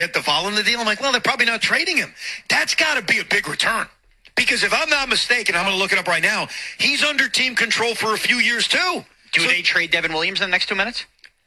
Get Duvall in the deal. I'm like, well, they're probably not trading him. That's got to be a big return. Because if I'm not mistaken, I'm going to look it up right now, he's under team control for a few years, too. Do they trade Devin Williams in the next 2 minutes?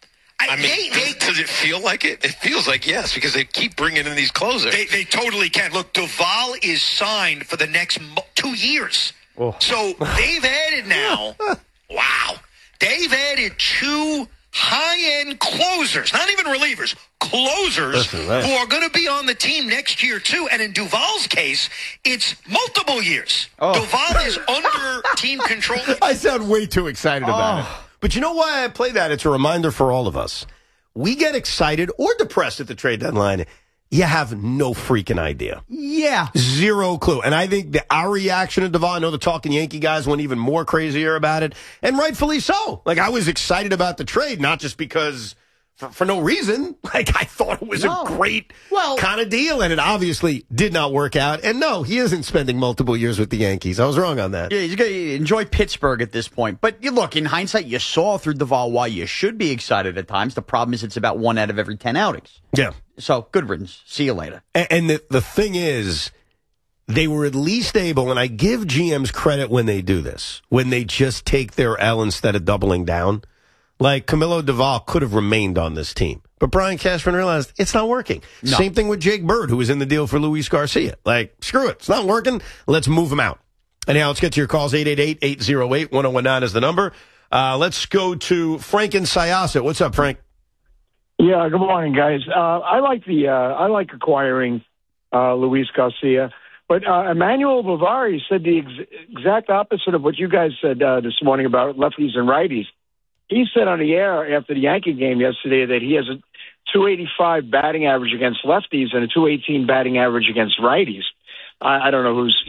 Does it feel like it? It feels like yes, because they keep bringing in these closers. They totally can. Look, Duvall is signed for the next 2 years. Oh. So they've added now, wow, they've added 2 high-end closers, not even relievers, closers who are going to be on the team next year, too. And in Duvall's case, it's multiple years. Oh. Duvall is under team control. I sound way too excited about it. But you know why I play that? It's a reminder for all of us. We get excited or depressed at the trade deadline. You have no freaking idea. Yeah. Zero clue. And I think our reaction to Duvall, I know the Talking Yankee guys went even more crazier about it, and rightfully so. Like, I was excited about the trade, not just because for no reason. Like, I thought it was a great kind of deal, and it obviously did not work out. And no, he isn't spending multiple years with the Yankees. I was wrong on that. Yeah, he's going to enjoy Pittsburgh at this point. But you look, in hindsight, you saw through Duvall why you should be excited at times. The problem is it's about 1 out of every 10 outings. Yeah. So, good riddance. See you later. And the thing is, they were at least able, and I give GMs credit when they do this, when they just take their L instead of doubling down. Like, Camilo Duvall could have remained on this team. But Brian Cashman realized it's not working. No. Same thing with Jake Bird, who was in the deal for Luis Garcia. Like, screw it. It's not working. Let's move him out. Anyhow, let's get to your calls. 888-808-1019 is the number. Let's go to Frank in Syosset. What's up, Frank? Yeah, good morning, guys. I like acquiring Luis Garcia, but Emmanuel Bovary said the exact opposite of what you guys said this morning about lefties and righties. He said on the air after the Yankee game yesterday that he has a 285 batting average against lefties and a 218 batting average against righties. I don't know who's,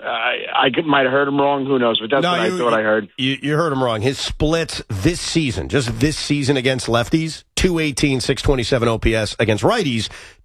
I might have heard him wrong. Who knows? But that's what I thought I heard. You heard him wrong. His splits this season, just this season against lefties, 218, 627 OPS. Against righties,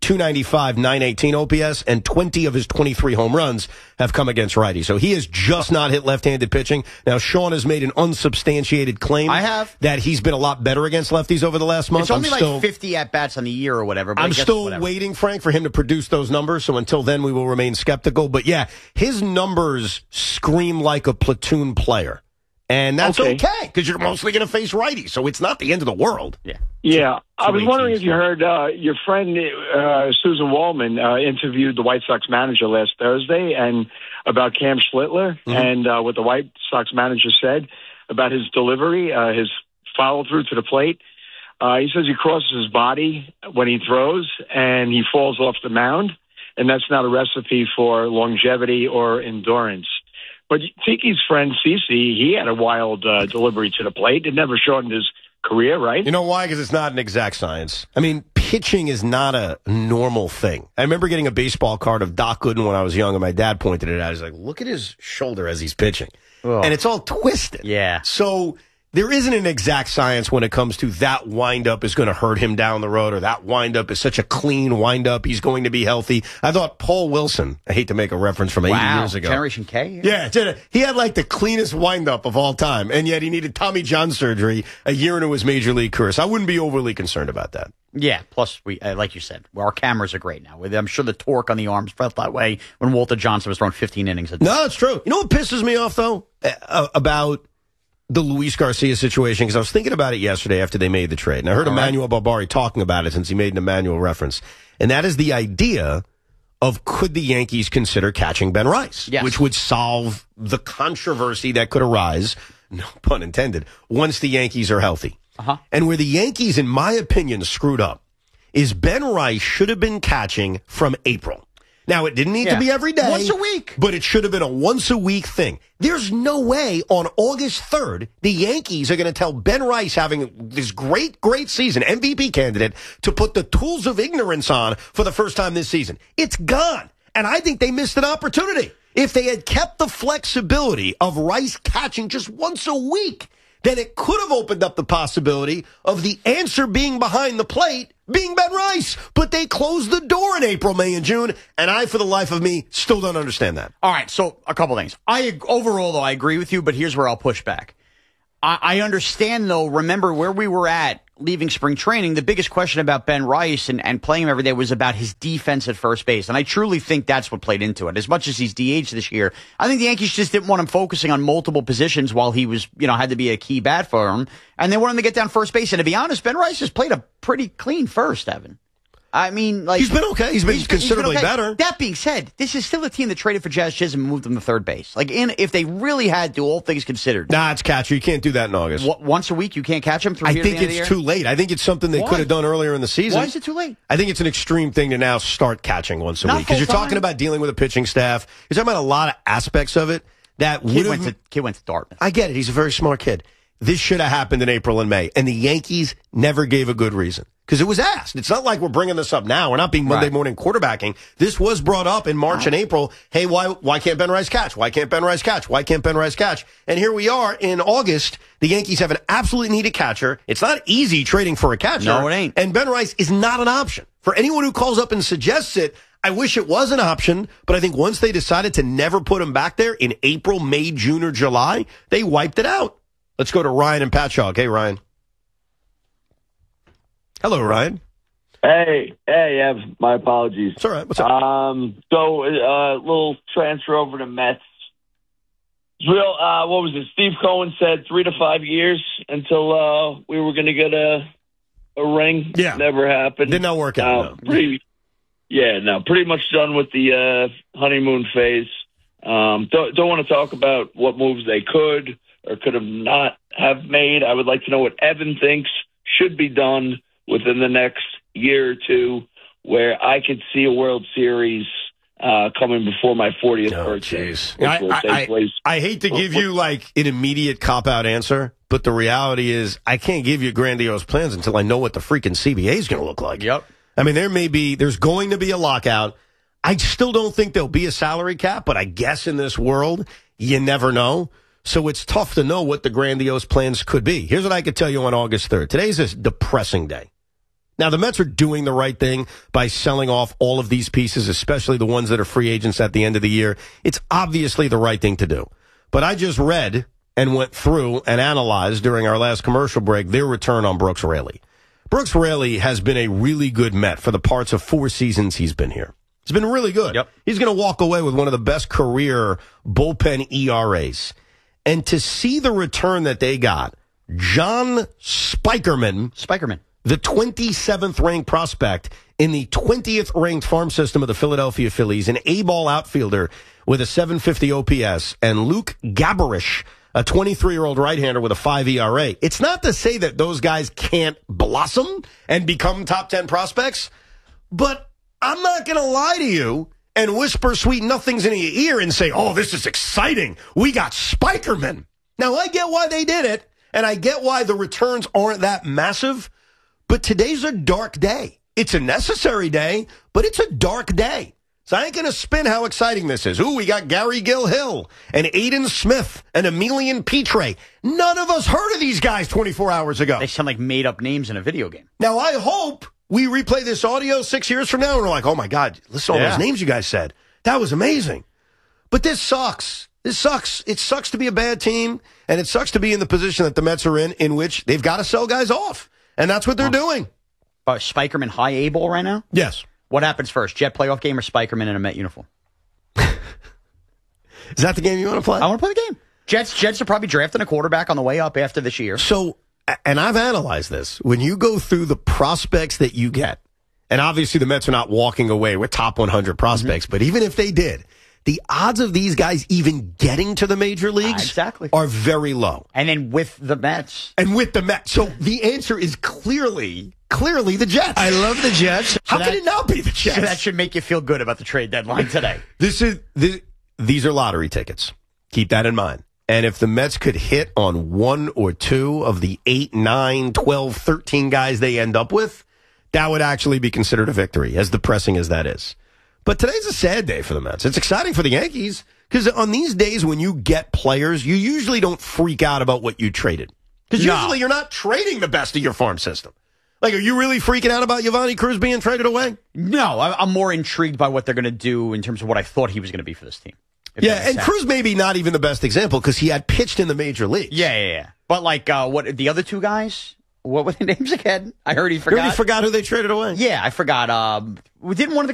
295, 918 OPS. And 20 of his 23 home runs have come against righties. So he has just not hit left-handed pitching. Now, Sean has made an unsubstantiated claim. I have. That he's been a lot better against lefties over the last month. It's only like 50 at-bats on the year or whatever. But I'm still waiting, Frank, for him to produce those numbers. So until then, we will remain skeptical. But yeah, his numbers scream like a platoon player. And that's okay, because you're mostly going to face righties, so it's not the end of the world. Yeah. I was wondering if you heard your friend Susan Wallman interviewed the White Sox manager last Thursday and about Cam Schlittler and what the White Sox manager said about his delivery, his follow-through to the plate. He says he crosses his body when he throws and he falls off the mound, and that's not a recipe for longevity or endurance. But Tiki's friend, Cece, he had a wild delivery to the plate. It never shortened his career, right? You know why? Because it's not an exact science. I mean, pitching is not a normal thing. I remember getting a baseball card of Doc Gooden when I was young, and my dad pointed it out. He's like, look at his shoulder as he's pitching. Oh. And it's all twisted. Yeah. So there isn't an exact science when it comes to that windup is going to hurt him down the road, or that windup is such a clean windup, he's going to be healthy. I thought Paul Wilson, I hate to make a reference from 80 years ago. Generation K? Yeah, he had like the cleanest windup of all time, and yet he needed Tommy John surgery a year into his major league career. So I wouldn't be overly concerned about that. Yeah, plus, we like you said, our cameras are great now. I'm sure the torque on the arms felt that way when Walter Johnson was throwing 15 innings a day. No, it's true. You know what pisses me off, though, about the Luis Garcia situation, because I was thinking about it yesterday after they made the trade, and I heard Emmanuel Barbari talking about it since he made an Emmanuel reference, and that is the idea of could the Yankees consider catching Ben Rice, which would solve the controversy that could arise, no pun intended, once the Yankees are healthy. And where the Yankees, in my opinion, screwed up is Ben Rice should have been catching from April. Now, it didn't need to be every day. Once a week. But it should have been a once-a-week thing. There's no way on August 3rd the Yankees are going to tell Ben Rice, having this great, great season, MVP candidate, to put the tools of ignorance on for the first time this season. It's gone. And I think they missed an opportunity. If they had kept the flexibility of Rice catching just once a week, then it could have opened up the possibility of the answer being behind the plate being Ben Rice. But they closed the door in April, May, and June, and I, for the life of me, still don't understand that. All right, so a couple things. Overall, though, I agree with you, but here's where I'll push back. I understand, though, remember where we were at leaving spring training, the biggest question about Ben Rice and playing him every day was about his defense at first base. And I truly think that's what played into it. As much as he's DH this year, I think the Yankees just didn't want him focusing on multiple positions while he was, had to be a key bat for him. And they wanted him to get down first base. And to be honest, Ben Rice has played a pretty clean first, Evan. I mean, he's been okay. He's been considerably better. That being said, this is still a team that traded for Jazz Chisholm and moved him to third base. If they really had to, all things considered. Nah, it's catcher. You can't do that in August. Once a week, you can't catch him through here to the end of the year? I think it's too late. I think it's something they could have done earlier in the season. Why is it too late? I think it's an extreme thing to now start catching once a week. Because you're talking about dealing with a pitching staff. You're talking about a lot of aspects of it that kid went to Dartmouth. I get it. He's a very smart kid. This should have happened in April and May. And the Yankees never gave a good reason. Because it was asked. It's not like we're bringing this up now. We're not being Monday morning quarterbacking. This was brought up in March and April. Hey, why can't Ben Rice catch? Why can't Ben Rice catch? Why can't Ben Rice catch? And here we are in August. The Yankees have an absolutely needed catcher. It's not easy trading for a catcher. No, it ain't. And Ben Rice is not an option. For anyone who calls up and suggests it, I wish it was an option. But I think once they decided to never put him back there in April, May, June, or July, they wiped it out. Let's go to Ryan and Patchogue. Hey, Ryan. Hello, Ryan. Hey, Ev. My apologies. It's all right. What's up? So, little transfer over to Mets. What was it? Steve Cohen said 3 to 5 years until we were going to get a ring. Yeah. Never happened. Did not work out. No. Pretty much done with the honeymoon phase. Don't want to talk about what moves they could or could have not have made. I would like to know what Evan thinks should be done within the next year or two, where I could see a World Series coming before my 40th birthday. I hate to give you an immediate cop-out answer, but the reality is I can't give you grandiose plans until I know what the freaking CBA is going to look like. Yep. I mean, there's going to be a lockout. I still don't think there'll be a salary cap, but I guess in this world, you never know. So it's tough to know what the grandiose plans could be. Here's what I could tell you on August 3rd. Today's a depressing day. Now, the Mets are doing the right thing by selling off all of these pieces, especially the ones that are free agents at the end of the year. It's obviously the right thing to do. But I just read and went through and analyzed during our last commercial break their return on Brooks Raley. Brooks Raley has been a really good Met for the parts of 4 seasons he's been here. He's been really good. Yep. He's going to walk away with one of the best career bullpen ERAs. And to see the return that they got, John Spikerman, the 27th ranked prospect in the 20th ranked farm system of the Philadelphia Phillies, an A-ball outfielder with a 750 OPS, and Luke Gabarish, a 23-year-old right-hander with a 5 ERA. It's not to say that those guys can't blossom and become top 10 prospects, but I'm not going to lie to you and whisper sweet nothings in your ear and say, oh, this is exciting. We got Spikerman. Now, I get why they did it, and I get why the returns aren't that massive, but today's a dark day. It's a necessary day, but it's a dark day. So I ain't going to spin how exciting this is. Ooh, we got Gary Gil-Hill and Aiden Smith and Emilian Petre. None of us heard of these guys 24 hours ago. They sound like made-up names in a video game. Now, I hope we replay this audio 6 years from now and we're like, oh, my God, listen to all those names you guys said. That was amazing. But this sucks. This sucks. It sucks to be a bad team, and it sucks to be in the position that the Mets are in which they've got to sell guys off. And that's what they're doing. Spikerman high A-ball right now? Yes. What happens first, Jet playoff game or Spikerman in a Met uniform? Is that the game you want to play? I want to play the game. Jets are probably drafting a quarterback on the way up after this year. So, and I've analyzed this. When you go through the prospects that you get, and obviously the Mets are not walking away with top 100 prospects, but even if they did, the odds of these guys even getting to the major leagues are very low. And then with the Mets. So the answer is clearly the Jets. I love the Jets. How can it not be the Jets? So that should make you feel good about the trade deadline today. These are lottery tickets. Keep that in mind. And if the Mets could hit on 1 or 2 of the 8, 9, 12, 13 guys they end up with, that would actually be considered a victory, as depressing as that is. But today's a sad day for the Mets. It's exciting for the Yankees because on these days when you get players, you usually don't freak out about what you traded. Because usually you're not trading the best of your farm system. Like, are you really freaking out about Yovani Cruz being traded away? No, I'm more intrigued by what they're going to do in terms of what I thought he was going to be for this team. Yeah, and Cruz maybe not even the best example because he had pitched in the major leagues. Yeah. But like, what the other 2 guys? What were the names again? I already forgot. You already forgot who they traded away? Yeah, I forgot. Didn't one of the